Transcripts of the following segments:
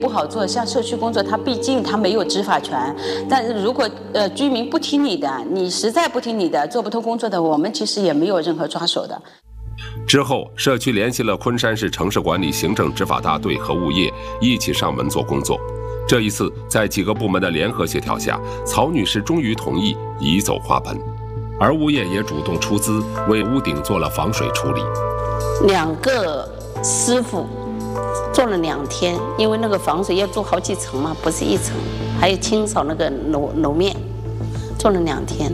不好做，像社区工作，它毕竟它没有执法权。但是如果居民不听你的，你实在不听你的，做不通工作的，我们其实也没有任何抓手的。 之后，社区联系了昆山市城市管理行政执法大队和物业一起上门做工作。这一次，在几个部门的联合协调下，曹女士终于同意移走花盆，而物业也主动出资为屋顶做了防水处理。 2个师傅做了2天，因为那个防水要做好几层嘛，不是一层，还有清扫那个楼面，做了2天。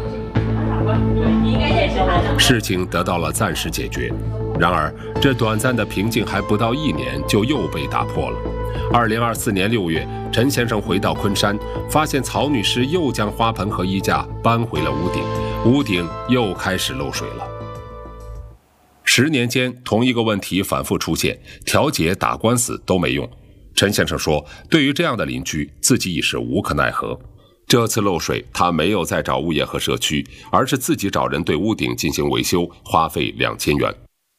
事情得到了暂时解决，然而这短暂的平静还不到1年，就又被打破了。2024年6月，陈先生回到昆山，发现曹女士又将花盆和衣架搬回了屋顶，屋顶又开始漏水了。10年间，同一个问题反复出现，调解、打官司都没用。陈先生说，对于这样的邻居，自己已是无可奈何。这次漏水，他没有再找物业和社区，而是自己找人对屋顶进行维修，花费2000元。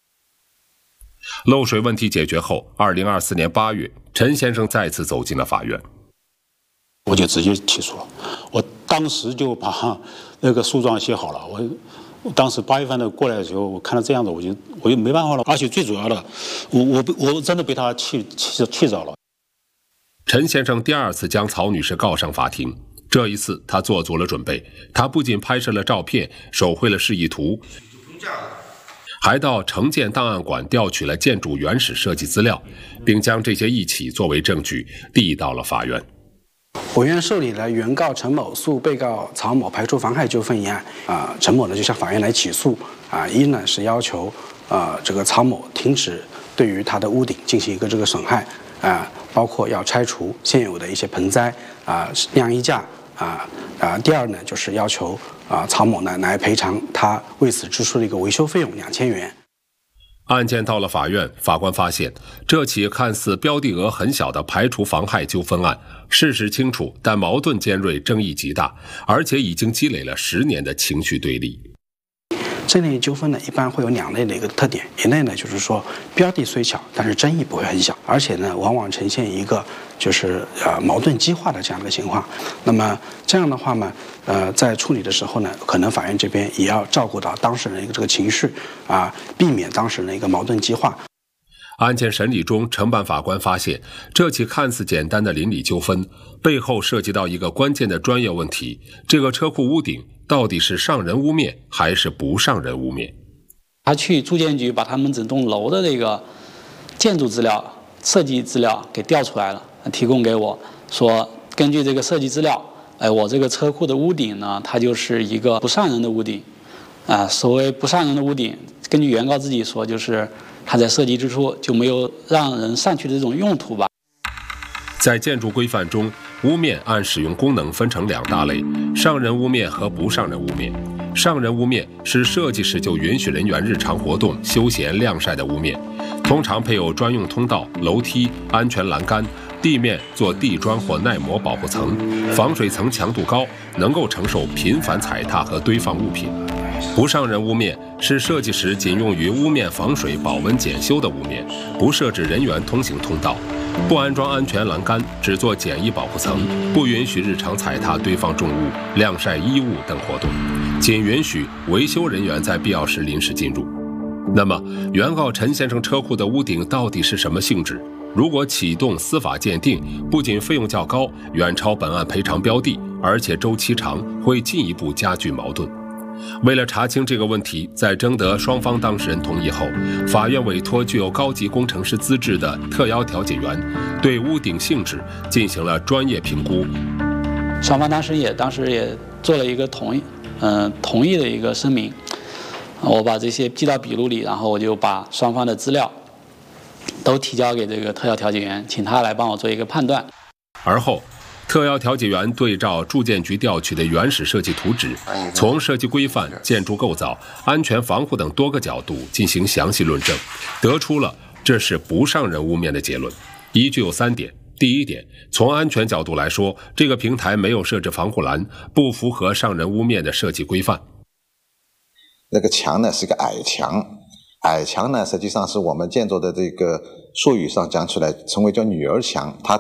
漏水问题解决后，2024年8月，陈先生再次走进了法院。 我就直接提诉了，我当时就把那个诉状写好了。我当时8月份的过来的时候，我看到这样子，我就没办法了。而且最主要的，我真的被他气着了。 陈先生第2次将曹女士告上法庭，这一次他做足了准备，他不仅拍摄了照片，手绘了示意图，还到城建档案馆调取了建筑原始设计资料，并将这些一起作为证据递到了法院。 我院受理了原告陈某诉被告曹某排除妨害纠纷一案，陈某呢就向法院来起诉，一呢是要求这个曹某停止对于他的屋顶进行一个这个损害，包括要拆除现有的一些盆栽晾衣架第2呢就是要求曹某呢来赔偿他为此支出的一个维修费用2000元。 案件到了法院，法官发现这起看似标的额很小的排除妨害纠纷案，事实清楚，但矛盾尖锐，争议极大，而且已经积累了10年的情绪对立。 这类纠纷呢，一般会有2类的一个特点，一类呢就是说标的虽小，但是争议不会很小，而且呢往往呈现一个就是矛盾激化的这样的情况。那么这样的话呢，在处理的时候呢，可能法院这边也要照顾到当事人的一个这个情绪避免当事人的一个矛盾激化。 案件审理中，承办法官发现，这起看似简单的邻里纠纷背后涉及到一个关键的专业问题：这个车库屋顶到底是上人屋面还是不上人屋面？ 他去住建局把他们整栋楼的这个建筑资料、设计资料给调出来了，提供给我，说根据这个设计资料，我这个车库的屋顶呢，它就是一个不上人的屋顶。所谓不上人的屋顶，根据原告自己说，就是他在设计之初就没有让人上去的这种用途吧。 在建筑规范中，屋面按使用功能分成2大类：上人屋面和不上人屋面。上人屋面是设计时就允许人员日常活动、休闲、晾晒的屋面，通常配有专用通道、楼梯、安全栏杆，地面做地砖或耐磨保护层，防水层强度高，能够承受频繁踩踏和堆放物品。不上人屋面是设计时仅用于屋面防水、保温、检修的屋面，不设置人员通行通道，不安装安全栏杆，只做简易保护层，不允许日常踩踏、堆放重物、晾晒衣物等活动，仅允许维修人员在必要时临时进入。那么，原告陈先生车库的屋顶到底是什么性质？如果启动司法鉴定，不仅费用较高，远超本案赔偿标的，而且周期长，会进一步加剧矛盾。为了查清这个问题，在征得双方当事人同意后，法院委托具有高级工程师资质的特邀调解员对屋顶性质进行了专业评估。 双方当时也做了一个同意的一个声明，我把这些记到笔录里，然后我就把双方的资料都提交给这个特邀调解员，请他来帮我做一个判断。 而后特邀调解员对照住建局调取的原始设计图纸，从设计规范、建筑构造、安全防护等多个角度进行详细论证，得出了这是不上人屋面的结论。依据有3点。第1点，从安全角度来说，这个平台没有设置防护栏，不符合上人屋面的设计规范。 那个墙呢是个矮墙，矮墙呢实际上是我们建筑的这个术语上讲出来称为叫女儿墙，它